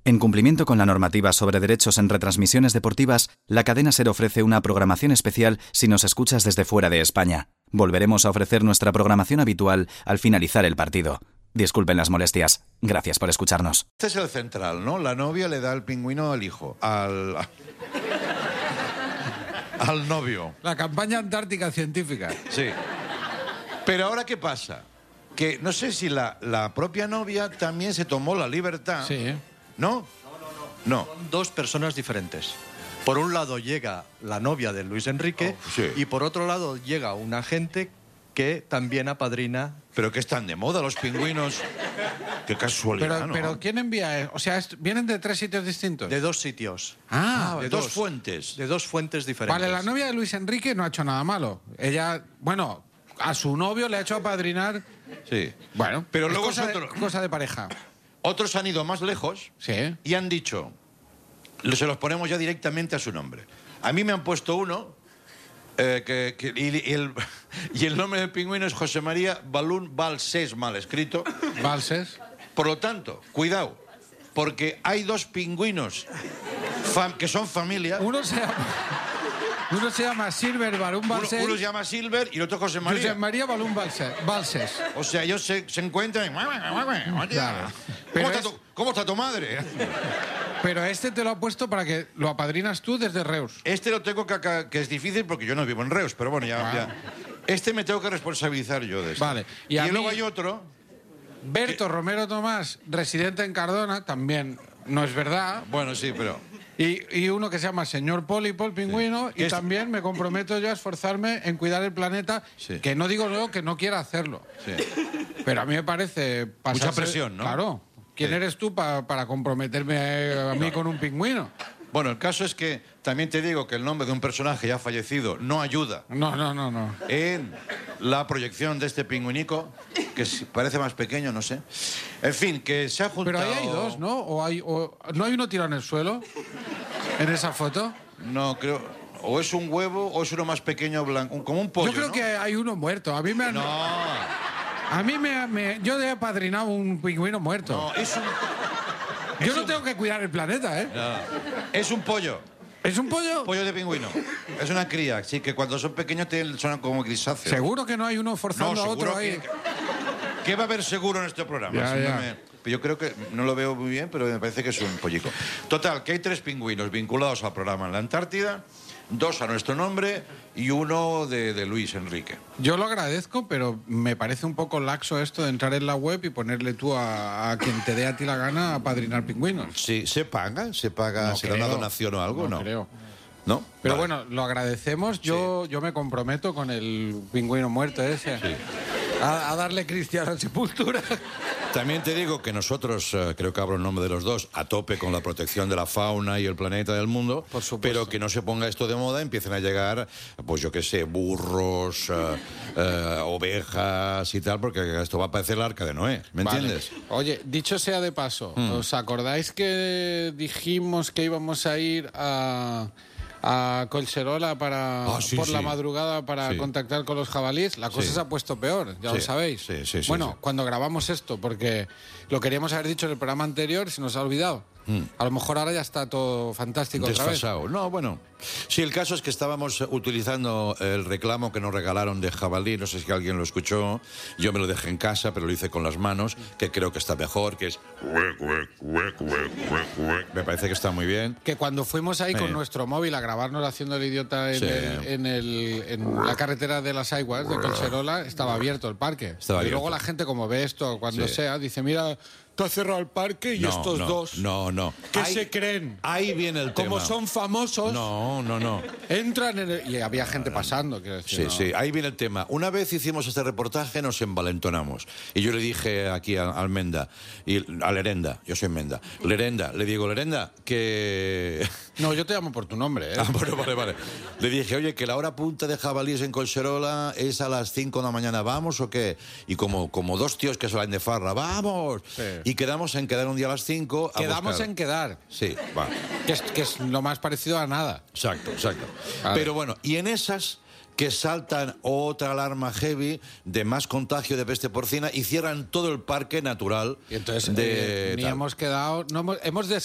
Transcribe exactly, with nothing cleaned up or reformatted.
En cumplimiento con la normativa sobre derechos en retransmisiones deportivas, la cadena SER ofrece una programación especial si nos escuchas desde fuera de España. Volveremos a ofrecer nuestra programación habitual al finalizar el partido. Disculpen las molestias. Gracias por escucharnos. Este es el central, ¿no? La novia le da el pingüino al hijo, al... al novio. La campaña antártica científica. Sí. Pero ahora, ¿qué pasa? Que no sé si la, la propia novia también se tomó la libertad... Sí, ¿eh? ¿No? No, no, no. No. Son dos personas diferentes. Por un lado llega la novia de Luis Enrique Oh, sí. y por otro lado llega un agente que también apadrina. Pero que están de moda los pingüinos. Qué casualidad, Pero, ¿no? pero ¿quién envía? O sea, est- ¿vienen de tres sitios distintos? De dos sitios. Ah, de dos fuentes. De dos fuentes diferentes. vale, la novia de Luis Enrique no ha hecho nada malo. Ella, bueno, a su novio le ha hecho apadrinar... Sí. Bueno, Pero es luego cosa, otro- de, cosa de pareja. Otros han ido más lejos Sí. y han dicho, se los ponemos ya directamente a su nombre. A mí me han puesto uno, eh, que, que- y, y el, y el nombre del pingüino es José María Balún Balsés, mal escrito. Valses. Por lo tanto, cuidado, porque hay dos pingüinos fam- que son familia. Uno se llama, uno se llama Silver Balún Uno, Balses. uno se llama Silver y el otro José María. Josep María Balún Balses. Balses. O sea, ellos se, se encuentran y... Claro. ¿Cómo, Pero está es- tu, ¿Cómo está tu madre? Pero este te lo ha puesto para que lo apadrinas tú desde Reus. Este lo tengo que, acá- que es difícil porque yo no vivo en Reus, pero bueno, ya, Ah. ya. Este me tengo que responsabilizar yo de esto. Vale. Y, Y a luego mí- hay otro... Berto Romero Tomás, residente en Cardona, también no es verdad. Bueno, sí, pero... Y, y uno que se llama Señor Pólipo, el pingüino, Que y es- también me comprometo yo a esforzarme en cuidar el planeta, Sí. que no digo yo que no quiera hacerlo. Sí. Pero a mí me parece pasarse- Mucha presión, ¿no? Claro. ¿Quién Sí. eres tú pa- para comprometerme a, a mí con un pingüino? Bueno, el caso es que también te digo que el nombre de un personaje ya fallecido no ayuda No, no, no, no. en la proyección de este pingüinico, que sí, parece más pequeño, no sé. En fin, que se ha juntado... Pero ahí hay dos, ¿no? ¿O hay, o- ¿No hay uno tirado en el suelo? ¿En esa foto? No, creo... O es un huevo o es uno más pequeño, blanco, un- como un pollo, Yo creo ¿no? que hay uno muerto. A mí me han... No, A mí me, me- yo he apadrinado un pingüino muerto. no, es un... yo es no un- tengo que cuidar el planeta, ¿eh? Es un pollo. ¿Es un pollo? Pollo de pingüino. Es una cría, sí, que cuando son pequeños tienen, son como grisáceos. Seguro que no hay uno No, forzando a otro seguro ahí. que... ¿Qué va a haber seguro en este programa? Ya, Si no ya. me- Yo creo que no lo veo muy bien, pero me parece que es un pollico. Total, que hay tres pingüinos vinculados al programa en la Antártida, dos a nuestro nombre y uno de, de Luis Enrique. Yo lo agradezco, pero me parece un poco laxo esto de entrar en la web y ponerle tú a, a quien te dé a ti la gana a padrinar pingüinos. Sí, ¿se paga? ¿Se paga? No ¿Se da una creo. donación o algo? No No. creo. ¿No? Pero Vale. bueno, lo agradecemos. Yo, yo me comprometo con el pingüino muerto ese a, a darle cristiana sepultura. También te digo que nosotros, eh, creo que hablo en nombre de los dos, a tope con la protección de la fauna y el planeta del mundo, Por supuesto. pero que no se ponga esto de moda, empiecen a llegar, pues yo qué sé, burros, eh, eh, ovejas y tal, porque esto va a parecer el arca de Noé, ¿me Vale. entiendes? Oye, dicho sea de paso, Mm. ¿os acordáis que dijimos que íbamos a ir a, a Collserola para, Ah, sí, por la sí. madrugada para Sí. contactar con los jabalíes? La cosa Sí. se ha puesto peor, ya Sí. lo sabéis. Sí, sí, sí, bueno, sí. cuando grabamos esto, porque lo queríamos haber dicho en el programa anterior, se nos ha olvidado. A lo mejor ahora ya está todo fantástico otra vez. Desfasado. No, bueno. Sí, el caso es que estábamos utilizando el reclamo que nos regalaron de jabalí, no sé si alguien lo escuchó, yo me lo dejé en casa, pero lo hice con las manos, que creo que está mejor, que es... Me parece que está muy bien. Que cuando fuimos ahí Sí. con nuestro móvil a grabarnos haciendo el idiota en, Sí. el- en, el- en la carretera de las Aiguas de Collserola, estaba abierto el parque. Estaba y abierto. luego la gente, como ve esto cuando Sí. sea, dice, mira, te has cerrado el parque y No, estos no, dos, No, no. ¿qué Ahí- se creen? Ahí viene el Como tema. son famosos, No, no, no. entran en el... Y había gente pasando, quiero decir. Sí, ¿no? sí, ahí viene el tema. Una vez hicimos este reportaje, nos envalentonamos. Y yo le dije aquí a Almenda, y a Lerenda, yo soy Menda, Lerenda, le digo, Lerenda, que... No, yo te llamo por tu nombre, ¿eh? Ah, bueno, vale, vale. Le dije, oye, que la hora punta de jabalíes en Collserola es a las cinco de la mañana, ¿vamos o qué? Y como, como dos tíos que salen de farra, ¡vamos! Sí. Y quedamos en quedar un día a las cinco a Quedamos buscar. en quedar, Sí, va. que es, que es lo más parecido a nada. Exacto, exacto. Vale. Pero bueno, y en esas que saltan otra alarma heavy de más contagio de peste porcina y cierran todo el parque natural Y entonces de eh, ni tal. hemos quedado... No hemos, hemos